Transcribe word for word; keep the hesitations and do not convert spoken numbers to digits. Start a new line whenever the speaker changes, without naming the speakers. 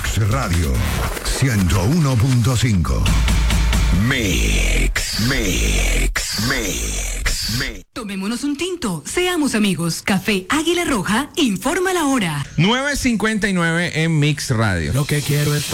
Mix Radio ciento uno punto cinco. Mix, Mix, Mix, Mix.
Tomémonos un tinto, seamos amigos. Café Águila Roja informa la hora.
nueve cincuenta y nueve en Mix Radio.
Lo que quiero es